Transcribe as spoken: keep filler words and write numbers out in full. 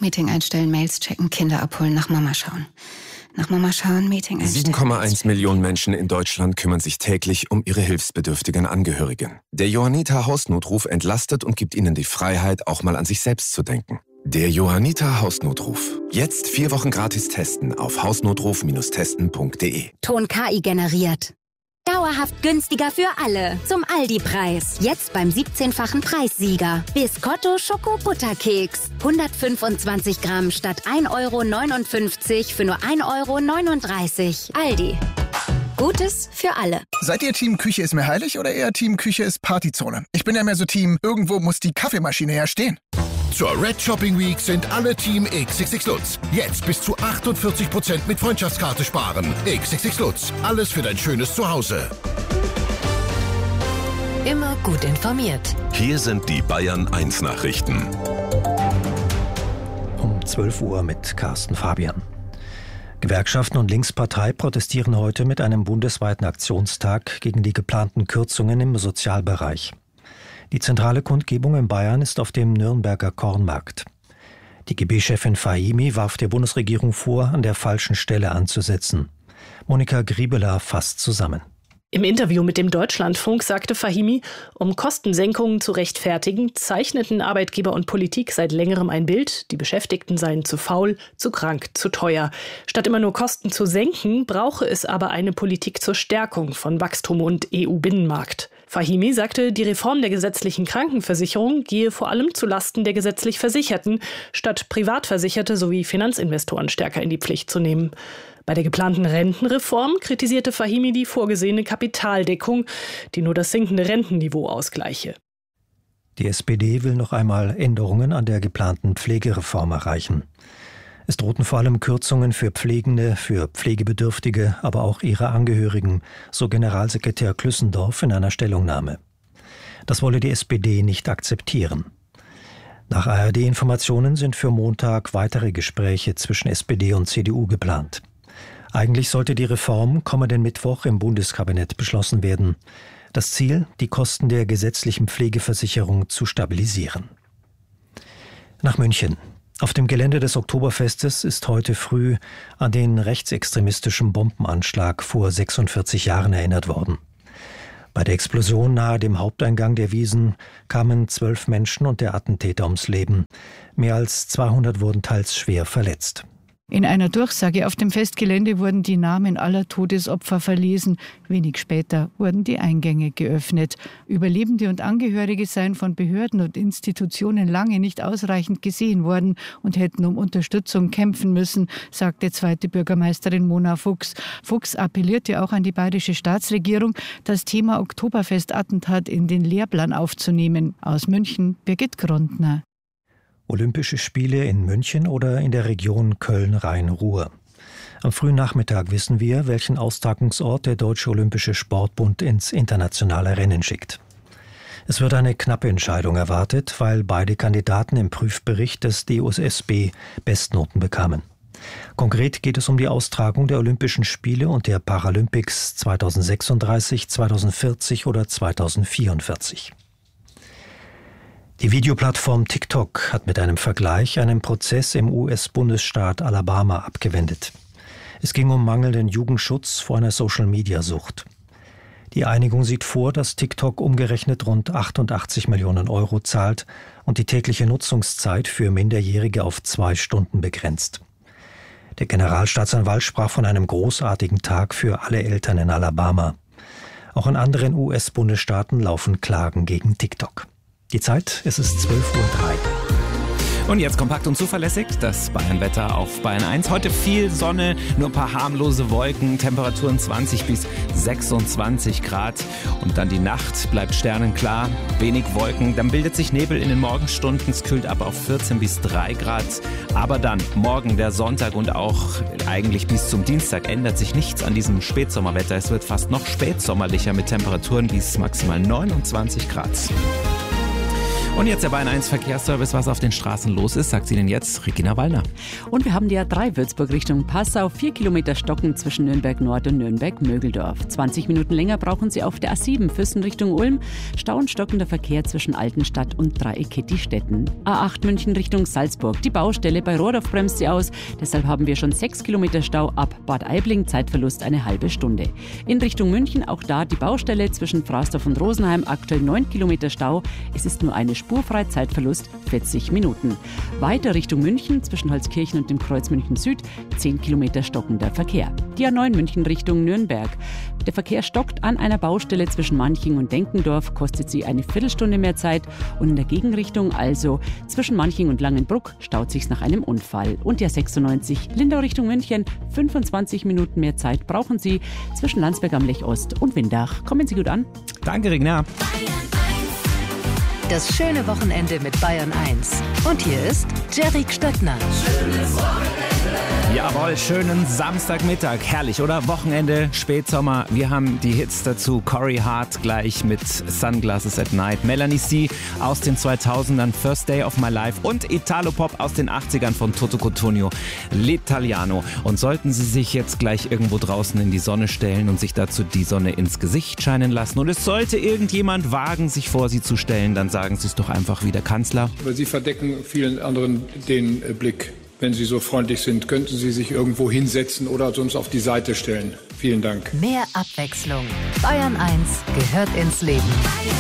Meeting einstellen, Mails checken, Kinder abholen, nach Mama schauen. Nach Mama schauen, Meeting einstellen. sieben Komma eins Millionen Menschen in Deutschland kümmern sich täglich um ihre hilfsbedürftigen Angehörigen. Der Johanniter Hausnotruf entlastet und gibt ihnen die Freiheit, auch mal an sich selbst zu denken. Der Johanniter Hausnotruf. Jetzt vier Wochen gratis testen auf hausnotruf Bindestrich testen Punkt de. Ton K I generiert. Dauerhaft günstiger für alle. Zum Aldi-Preis. Jetzt beim siebzehnfachen Preissieger. Biscotto Schoko-Butterkeks. hundertfünfundzwanzig Gramm statt ein Euro neunundfünfzig für nur ein Euro neununddreißig. Aldi. Gutes für alle. Seid ihr Team Küche ist mir heilig oder eher Team Küche ist Partyzone? Ich bin ja mehr so Team, irgendwo muss die Kaffeemaschine ja stehen. Zur Red Shopping Week sind alle Team X X X Lutz. Jetzt bis zu achtundvierzig Prozent mit Freundschaftskarte sparen. X X X Lutz. Alles für dein schönes Zuhause. Immer gut informiert. Hier sind die Bayern eins Nachrichten. Um zwölf Uhr mit Carsten Fabian. Gewerkschaften und Linkspartei protestieren heute mit einem bundesweiten Aktionstag gegen die geplanten Kürzungen im Sozialbereich. Die zentrale Kundgebung in Bayern ist auf dem Nürnberger Kornmarkt. Die G B-Chefin Fahimi warf der Bundesregierung vor, an der falschen Stelle anzusetzen. Monika Griebeler fasst zusammen. Im Interview mit dem Deutschlandfunk sagte Fahimi, um Kostensenkungen zu rechtfertigen, zeichneten Arbeitgeber und Politik seit längerem ein Bild, die Beschäftigten seien zu faul, zu krank, zu teuer. Statt immer nur Kosten zu senken, brauche es aber eine Politik zur Stärkung von Wachstum und E U-Binnenmarkt. Fahimi sagte, die Reform der gesetzlichen Krankenversicherung gehe vor allem zulasten der gesetzlich Versicherten, statt Privatversicherte sowie Finanzinvestoren stärker in die Pflicht zu nehmen. Bei der geplanten Rentenreform kritisierte Fahimi die vorgesehene Kapitaldeckung, die nur das sinkende Rentenniveau ausgleiche. Die S P D will noch einmal Änderungen an der geplanten Pflegereform erreichen. Es drohten vor allem Kürzungen für Pflegende, für Pflegebedürftige, aber auch ihre Angehörigen, so Generalsekretär Klüssendorf in einer Stellungnahme. Das wolle die S P D nicht akzeptieren. Nach A R D-Informationen sind für Montag weitere Gespräche zwischen S P D und C D U geplant. Eigentlich sollte die Reform kommenden Mittwoch im Bundeskabinett beschlossen werden. Das Ziel, die Kosten der gesetzlichen Pflegeversicherung zu stabilisieren. Nach München. Auf dem Gelände des Oktoberfestes ist heute früh an den rechtsextremistischen Bombenanschlag vor sechsundvierzig Jahren erinnert worden. Bei der Explosion nahe dem Haupteingang der Wiesn kamen zwölf Menschen und der Attentäter ums Leben. Mehr als zweihundert wurden teils schwer verletzt. In einer Durchsage auf dem Festgelände wurden die Namen aller Todesopfer verlesen. Wenig später wurden die Eingänge geöffnet. Überlebende und Angehörige seien von Behörden und Institutionen lange nicht ausreichend gesehen worden und hätten um Unterstützung kämpfen müssen, sagte zweite Bürgermeisterin Mona Fuchs. Fuchs appellierte auch an die bayerische Staatsregierung, das Thema Oktoberfest-Attentat in den Lehrplan aufzunehmen. Aus München, Birgit Grundner. Olympische Spiele in München oder in der Region Köln-Rhein-Ruhr. Am frühen Nachmittag wissen wir, welchen Austragungsort der Deutsche Olympische Sportbund ins internationale Rennen schickt. Es wird eine knappe Entscheidung erwartet, weil beide Kandidaten im Prüfbericht des D O S B Bestnoten bekamen. Konkret geht es um die Austragung der Olympischen Spiele und der Paralympics zweitausendsechsunddreißig, zweitausendvierzig oder zweitausendvierundvierzig. Die Videoplattform TikTok hat mit einem Vergleich einen Prozess im U S-Bundesstaat Alabama abgewendet. Es ging um mangelnden Jugendschutz vor einer Social-Media-Sucht. Die Einigung sieht vor, dass TikTok umgerechnet rund achtundachtzig Millionen Euro zahlt und die tägliche Nutzungszeit für Minderjährige auf zwei Stunden begrenzt. Der Generalstaatsanwalt sprach von einem großartigen Tag für alle Eltern in Alabama. Auch in anderen U S-Bundesstaaten laufen Klagen gegen TikTok. Die Zeit, es ist zwölf Uhr drei. Und jetzt kompakt und zuverlässig das Bayern-Wetter auf Bayern eins. Heute viel Sonne, nur ein paar harmlose Wolken, Temperaturen zwanzig bis sechsundzwanzig Grad. Und dann die Nacht bleibt sternenklar, wenig Wolken. Dann bildet sich Nebel in den Morgenstunden, es kühlt ab auf vierzehn bis drei Grad. Aber dann morgen der Sonntag und auch eigentlich bis zum Dienstag ändert sich nichts an diesem Spätsommerwetter. Es wird fast noch spätsommerlicher mit Temperaturen bis maximal neunundzwanzig Grad. Und jetzt der Bayern eins Verkehrsservice, was auf den Straßen los ist, sagt sie Ihnen jetzt Regina Wallner. Und wir haben die A drei Würzburg Richtung Passau, vier Kilometer Stocken zwischen Nürnberg Nord und Nürnberg-Mögeldorf. zwanzig Minuten länger brauchen Sie auf der A sieben Füssen Richtung Ulm. Stau und stockender Verkehr zwischen Altenstadt und Dreiecketty-Stetten. A acht München Richtung Salzburg. Die Baustelle bei Rohrdorf bremst sie aus. Deshalb haben wir schon sechs Kilometer Stau ab Bad Aibling. Zeitverlust eine halbe Stunde. In Richtung München auch da die Baustelle zwischen Frasdorf und Rosenheim. Aktuell neun Kilometer Stau. Es ist nur eine Spur frei. Zeitverlust vierzig Minuten. Weiter Richtung München zwischen Holzkirchen und dem Kreuz München Süd. zehn Kilometer stockender Verkehr. Die A neun München Richtung Nürnberg. Der Verkehr stockt an einer Baustelle zwischen Manching und Denkendorf, kostet sie eine Viertelstunde mehr Zeit. Und in der Gegenrichtung, also zwischen Manching und Langenbruck, staut sich's nach einem Unfall. Und die A sechsundneunzig Lindau Richtung München, fünfundzwanzig Minuten mehr Zeit brauchen Sie zwischen Landsberg am Lech Ost und Windach. Kommen Sie gut an. Danke, Regina. Das schöne Wochenende mit Bayern eins. Und hier ist Jerry Stöttner. Schönes Wochenende. Jawohl, schönen Samstagmittag. Herrlich, oder? Wochenende, Spätsommer. Wir haben die Hits dazu. Corey Hart gleich mit Sunglasses at Night. Melanie C. aus den zweitausendern, First Day of My Life. Und Italo-Pop aus den achtzigern von Toto Cutugno, L'Italiano. Und sollten Sie sich jetzt gleich irgendwo draußen in die Sonne stellen und sich dazu die Sonne ins Gesicht scheinen lassen und es sollte irgendjemand wagen, sich vor Sie zu stellen, dann sagen Sie es doch einfach wie der Kanzler. Aber Sie verdecken vielen anderen den Blick. Wenn Sie so freundlich sind, könnten Sie sich irgendwo hinsetzen oder sonst auf die Seite stellen. Vielen Dank. Mehr Abwechslung. Bayern eins gehört ins Leben.